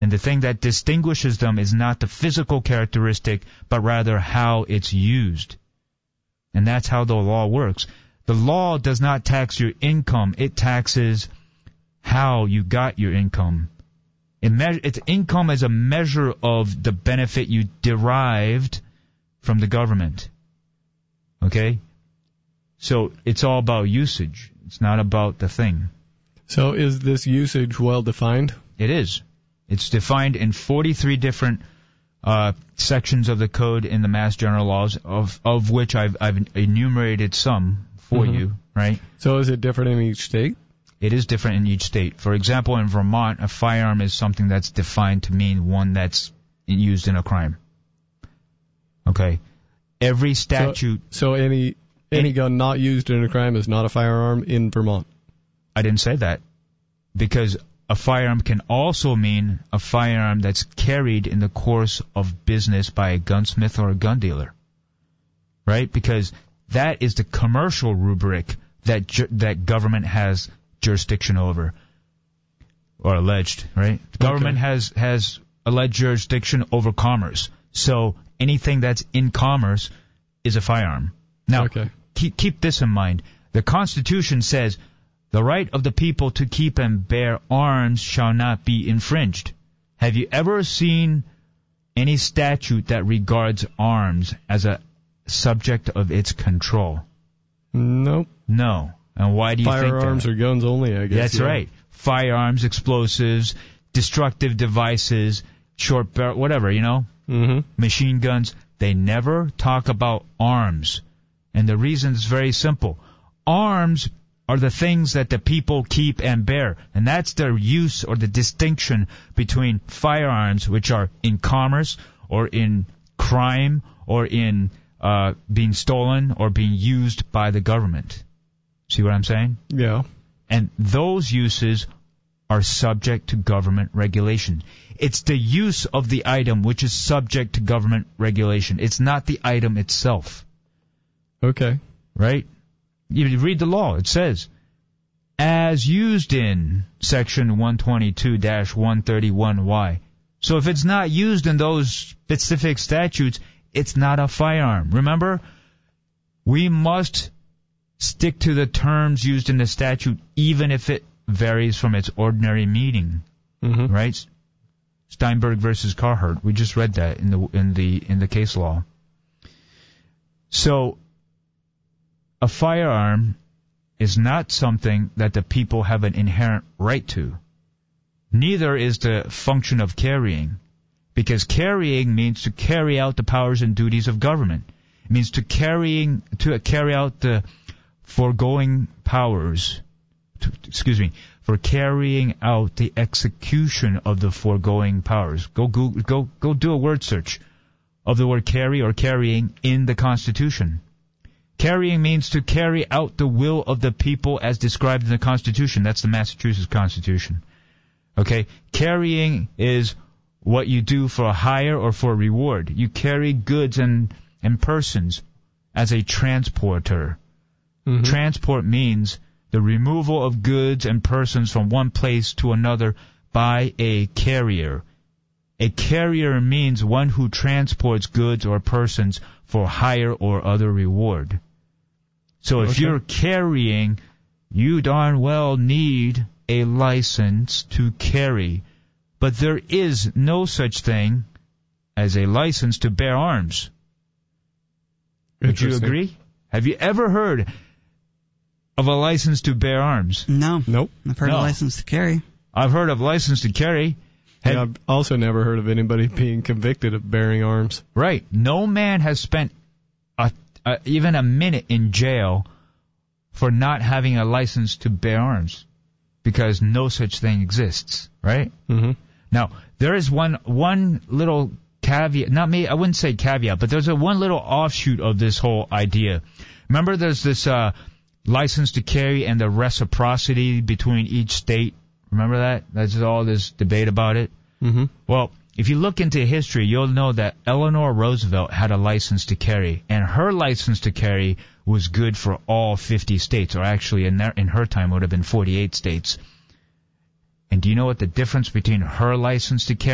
And the thing that distinguishes them is not the physical characteristic, but rather how it's used. And that's how the law works. The law does not tax your income. It taxes how you got your income. It's income as a measure of the benefit you derived from the government. Okay? So it's all about usage. It's not about the thing. So is this usage well defined? It is. It's defined in 43 different sections of the code in the Mass General Laws, of which I've enumerated some for you, right? So is it different in each state? It is different in each state. For example, in Vermont, a firearm is something that's defined to mean one that's used in a crime. Okay? Every statute... So any gun not used in a crime is not a firearm in Vermont? I didn't say that. Because a firearm can also mean a firearm that's carried in the course of business by a gunsmith or a gun dealer. Right? Because that is the commercial rubric that government has jurisdiction over. Or alleged, right? The government has alleged jurisdiction over commerce. So anything that's in commerce is a firearm. Now, keep this in mind. The Constitution says the right of the people to keep and bear arms shall not be infringed. Have you ever seen any statute that regards arms as a subject of its control? Nope. No. And why do you think that? Firearms or guns only, I guess. That's right. Firearms, explosives, destructive devices, short barrel, whatever, you know? Mm-hmm. Machine guns. They never talk about arms. And the reason is very simple. Arms are the things that the people keep and bear. And that's their use or the distinction between firearms, which are in commerce or in crime or in being stolen or being used by the government. See what I'm saying? Yeah. And those uses are subject to government regulation. It's the use of the item which is subject to government regulation. It's not the item itself. Okay. Right? You read the law. It says, as used in Section 122-131Y. So if it's not used in those specific statutes, it's not a firearm. Remember, we must stick to the terms used in the statute, even if it varies from its ordinary meaning. Mm-hmm. Right? Steinberg versus Carhart. We just read that in the case law. So, a firearm is not something that the people have an inherent right to. Neither is the function of carrying, because carrying means to carry out the powers and duties of government. It means to carry out the foregoing powers, for carrying out the execution of the foregoing powers. Go do a word search of the word carry or carrying in the Constitution. Carrying means to carry out the will of the people as described in the Constitution. That's the Massachusetts Constitution. Okay? Carrying is what you do for a hire or for a reward. You carry goods and persons as a transporter. Mm-hmm. Transport means the removal of goods and persons from one place to another by a carrier. A carrier means one who transports goods or persons for hire or other reward. So if you're carrying, you darn well need a license to carry. But there is no such thing as a license to bear arms. Would you agree? Have you ever heard of a license to bear arms? No. Nope. I've heard of license to carry. I've heard of license to carry. I've also never heard of anybody being convicted of bearing arms. Right. No man has spent even a minute in jail for not having a license to bear arms, because no such thing exists. Right? Mm-hmm. Now, there is one little caveat. I wouldn't say caveat, but there's one little offshoot of this whole idea. Remember, there's this license to carry and the reciprocity between each state. Remember that? There's all this debate about it. Mm-hmm. Well, if you look into history, you'll know that Eleanor Roosevelt had a license to carry, and her license to carry was good for all 50 states, or actually in her time would have been 48 states. And do you know what the difference between her license to carry